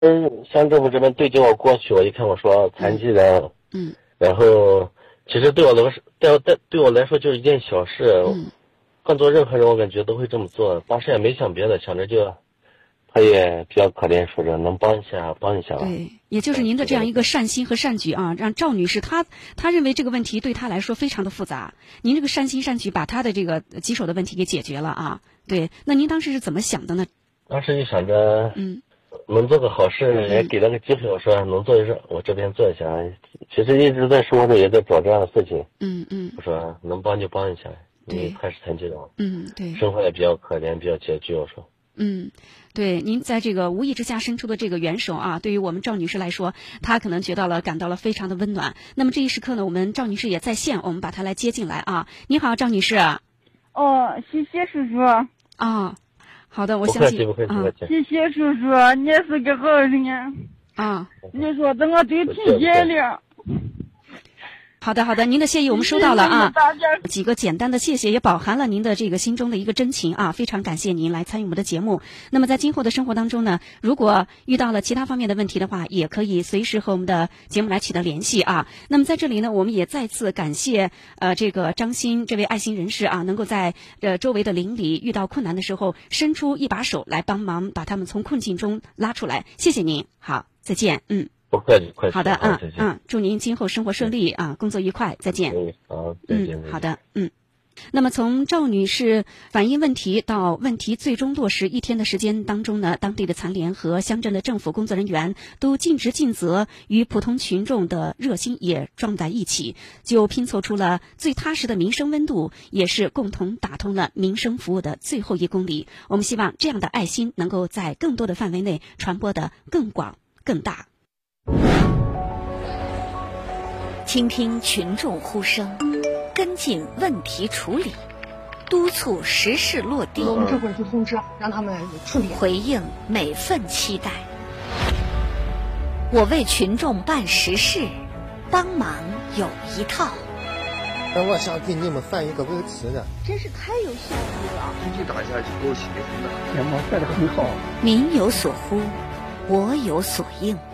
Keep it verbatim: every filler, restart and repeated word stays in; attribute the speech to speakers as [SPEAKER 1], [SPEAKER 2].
[SPEAKER 1] 嗯，乡政府这边对接我过去，我一看我说残疾人，
[SPEAKER 2] 嗯，
[SPEAKER 1] 然后其实对我来说，对对对我来说就是一件小事，
[SPEAKER 2] 嗯，
[SPEAKER 1] 换做任何人我感觉都会这么做，当时也没想别的，想着就他也比较可怜，说着能帮一下帮一下吧。
[SPEAKER 2] 对，也就是您的这样一个善心和善举啊，让赵女士她她认为这个问题对她来说非常的复杂，您这个善心善举把她的这个棘手的问题给解决了啊。对，那您当时是怎么想的呢？
[SPEAKER 1] 当时就想着，
[SPEAKER 2] 嗯，
[SPEAKER 1] 能做个好事，也给了个机会，我说能做一事，我这边做一下。其实一直在生活中也在找这样的事情。
[SPEAKER 2] 嗯嗯，
[SPEAKER 1] 我说能帮就帮一下，因为
[SPEAKER 2] 对
[SPEAKER 1] 他是残疾人，
[SPEAKER 2] 嗯对，
[SPEAKER 1] 生活也比较可怜，比较拮据。我说，
[SPEAKER 2] 嗯，对，您在这个无意之下伸出的这个援手啊，对于我们赵女士来说，她可能觉到了，感到了非常的温暖。那么这一时刻呢，我们赵女士也在线，我们把她来接进来啊。你好，赵女士。
[SPEAKER 3] 哦，谢谢叔叔。
[SPEAKER 2] 啊，好的，我
[SPEAKER 1] 不
[SPEAKER 2] 相信
[SPEAKER 1] 客气不客气，
[SPEAKER 2] 啊
[SPEAKER 1] 不客气。
[SPEAKER 3] 谢谢叔叔，你是个好人呀。
[SPEAKER 2] 啊。
[SPEAKER 3] 你说的我都听见了。
[SPEAKER 2] 好的，好的，您的谢意我们收到了啊。
[SPEAKER 3] 大家
[SPEAKER 2] 几个简单的谢谢也饱含了您的这个心中的一个真情啊，非常感谢您来参与我们的节目。那么在今后的生活当中呢，如果遇到了其他方面的问题的话，也可以随时和我们的节目来取得联系啊。那么在这里呢，我们也再次感谢呃这个张鑫这位爱心人士啊，能够在呃周围的邻里遇到困难的时候，伸出一把手来帮忙，把他们从困境中拉出来。谢谢您，好，再见，嗯。
[SPEAKER 1] 不客气，客气。
[SPEAKER 2] 好的，嗯
[SPEAKER 1] 再见
[SPEAKER 2] 嗯，祝您今后生活顺利啊，工作愉快，再见。
[SPEAKER 1] 嗯，好，再见。
[SPEAKER 2] 嗯，好的，嗯。那么从赵女士反映问题到问题最终落实一天的时间当中呢，当地的残联和乡镇的政府工作人员都尽职尽责，与普通群众的热心也撞在一起，就拼凑出了最踏实的民生温度，也是共同打通了民生服务的最后一公里。我们希望这样的爱心能够在更多的范围内传播得更广更大。
[SPEAKER 4] 倾听群众呼声，跟进问题处理，督促实事落地，
[SPEAKER 5] 我们这会儿去通知，让他们处理，
[SPEAKER 4] 回应每份期待。我为群众办实事，帮忙有一套。
[SPEAKER 6] 那我想给你们发一个问题呢，
[SPEAKER 5] 真是太有效率了。
[SPEAKER 7] 经济大家就高兴的很。
[SPEAKER 5] 节目办得很好。
[SPEAKER 4] 民有所呼，我有所应。